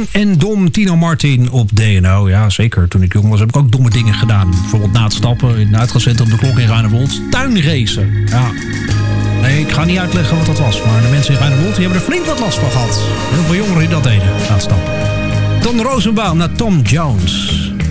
Jong en dom, Tino Martin op DNO. Ja, zeker. Toen ik jong was heb ik ook domme dingen gedaan. Bijvoorbeeld na het stappen in het uitgaanscentrum De Klok in Ruinewold. Tuinracen. Ja. Nee, ik ga niet uitleggen wat dat was. Maar de mensen in Ruinewold die hebben er flink wat last van gehad. Heel veel jongeren die dat deden na het stappen. Don Rosenbaum naar Tom Jones.